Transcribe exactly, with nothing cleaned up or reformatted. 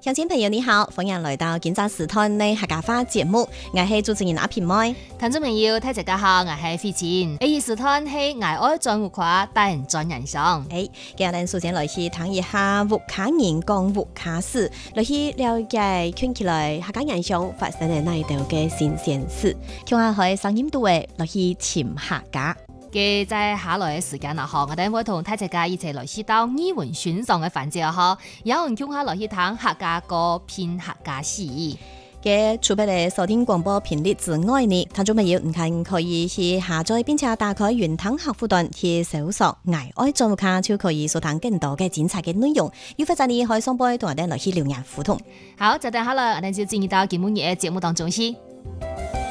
鄉親朋友你好，歡迎來到建造時段的客家話節目，我係主持人阿平妹。 聽眾朋友大家好，我係費錢。A 時段係愛愛轉活化，帶人轉人上。 誒，今日首先來去談一下活卡人講活卡事，來去了解看起來客家人上發生的那一條嘅新鮮事，聽下喺聲音度嘅來去潛客家。 嘅在下來嘅時間啊，嗬，我哋會同大家一齊來去到語文選上嘅環節啊，嗬，有人叫下來去談客家歌、編客家詩。 嘅除別嘅收聽廣播頻率之外呢，聽眾朋友唔僅可以去下載並且打開雲端客戶端去搜索愛愛轉活卡，就可以收聽更多嘅精彩嘅內容。要發在你可以上播同我哋來去留言互動。 好，就等下啦，我哋就進入到今日嘅節目當中先。